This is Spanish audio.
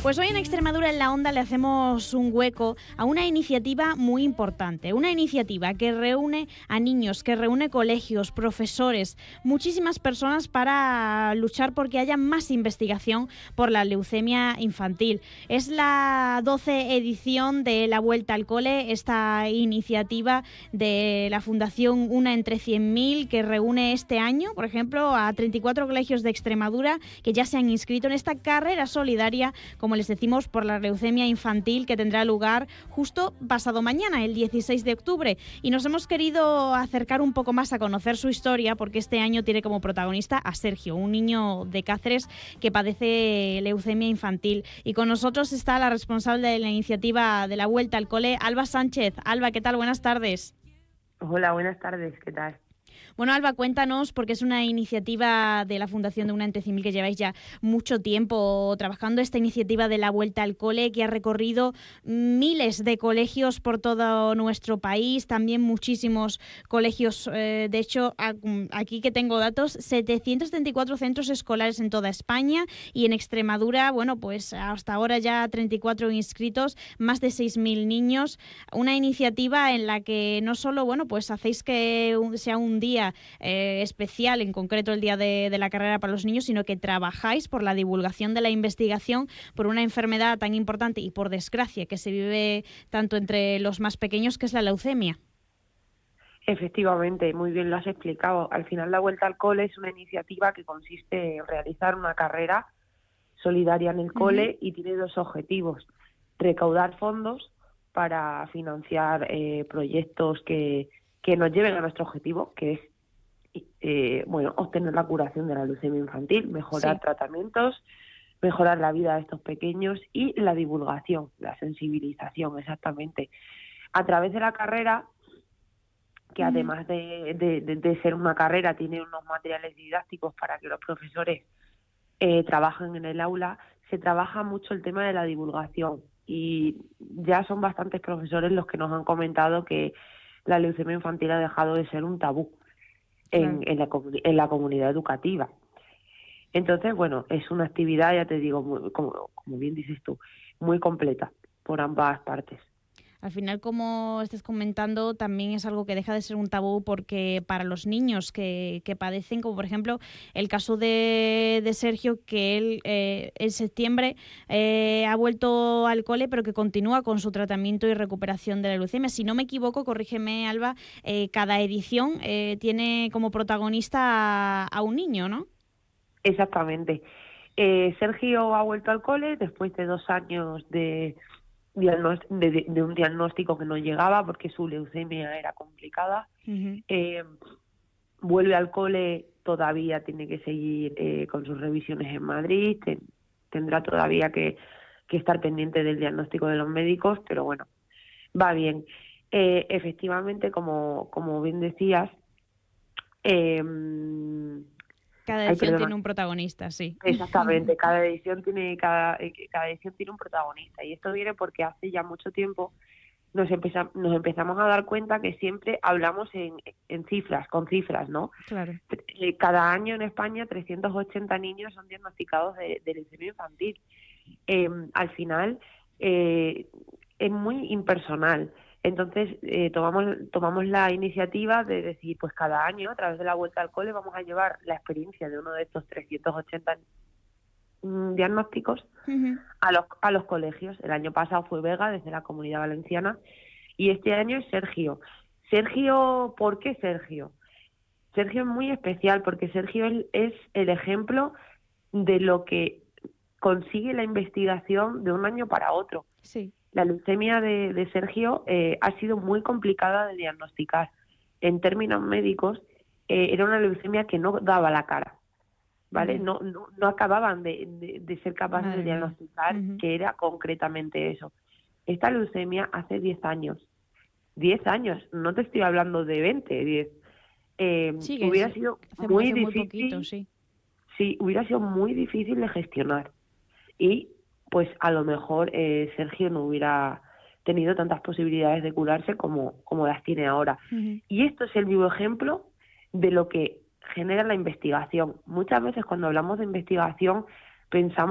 Pues hoy en Extremadura en la Onda le hacemos un hueco a una iniciativa muy importante, una iniciativa que reúne a niños, que reúne colegios, profesores, muchísimas personas para luchar porque haya más investigación por la leucemia infantil. Es la 12 edición de la Vuelta al Cole, esta iniciativa de la Fundación Una entre 100.000 que reúne este año, por ejemplo, a 34 colegios de Extremadura que ya se han inscrito en esta carrera solidaria, como les decimos, por la leucemia infantil, que tendrá lugar justo pasado mañana, el 16 de octubre. Y nos hemos querido acercar un poco más a conocer su historia, porque este año tiene como protagonista a Sergio, un niño de Cáceres que padece leucemia infantil. Y con nosotros está la responsable de la iniciativa de la Vuelta al Cole, Alba Sánchez. Alba, ¿qué tal? Buenas tardes. Hola, buenas tardes, ¿qué tal? Bueno, Alba, cuéntanos, porque es una iniciativa de la Fundación de Una entre 100.000 que lleváis ya mucho tiempo trabajando, esta iniciativa de la Vuelta al Cole, que ha recorrido miles de colegios por todo nuestro país, también muchísimos colegios, de hecho, aquí que tengo datos, 734 centros escolares en toda España, y en Extremadura, bueno, pues hasta ahora ya 34 inscritos, más de 6.000 niños, una iniciativa en la que no solo, bueno, pues hacéis que sea un día especial, en concreto el día de la carrera para los niños, sino que trabajáis por la divulgación de la investigación por una enfermedad tan importante y por desgracia que se vive tanto entre los más pequeños, que es la leucemia. Efectivamente, muy bien lo has explicado. Al final, la Vuelta al Cole es una iniciativa que consiste en realizar una carrera solidaria en el cole y tiene dos objetivos: recaudar fondos para financiar proyectos que nos lleven a nuestro objetivo, que es obtener la curación de la leucemia infantil, mejorar tratamientos, mejorar la vida de estos pequeños y la divulgación, la sensibilización, exactamente. A través de la carrera, que además de ser una carrera, tiene unos materiales didácticos para que los profesores trabajen en el aula, se trabaja mucho el tema de la divulgación. Y ya son bastantes profesores los que nos han comentado que la leucemia infantil ha dejado de ser un tabú en la comunidad educativa. Entonces, bueno, es una actividad, ya te digo, como bien dices tú, muy completa por ambas partes. Al final, como estás comentando, también es algo que deja de ser un tabú, porque para los niños que padecen, como por ejemplo el caso de Sergio, que él en septiembre ha vuelto al cole, pero que continúa con su tratamiento y recuperación de la leucemia. Si no me equivoco, corrígeme, Alba, cada edición tiene como protagonista a un niño, ¿no? Exactamente. Sergio ha vuelto al cole después de 2 años de un diagnóstico que no llegaba porque su leucemia era complicada. Vuelve al cole, todavía tiene que seguir con sus revisiones en Madrid, tendrá todavía que estar pendiente del diagnóstico de los médicos, pero bueno, va bien. Efectivamente, como bien decías, cada edición tiene un protagonista, sí. Exactamente, cada edición tiene un protagonista, y esto viene porque hace ya mucho tiempo nos empezamos a dar cuenta que siempre hablamos en cifras, con cifras, ¿no? Claro. Cada año en España 380 niños son diagnosticados de leucemia infantil. Al final es muy impersonal. Entonces tomamos la iniciativa de decir, pues cada año a través de la Vuelta al Cole vamos a llevar la experiencia de uno de estos 380 diagnósticos a los colegios. El año pasado fue Vega, desde la Comunidad Valenciana, y este año es Sergio. Sergio, ¿por qué Sergio? Sergio es muy especial porque Sergio es el ejemplo de lo que consigue la investigación de un año para otro. Sí. La leucemia de Sergio ha sido muy complicada de diagnosticar. En términos médicos, era una leucemia que no daba la cara, ¿vale? No acababan de ser capaces de diagnosticar que era concretamente eso. Esta leucemia hace 10 años. 10 años, no te estoy hablando de 20, 10. Hubiera sido muy difícil. Muy poquito, sí. Sí, hubiera sido muy difícil de gestionar. Y pues a lo mejor Sergio no hubiera tenido tantas posibilidades de curarse como las tiene ahora. Y esto es el vivo ejemplo de lo que genera la investigación. Muchas veces cuando hablamos de investigación pensamos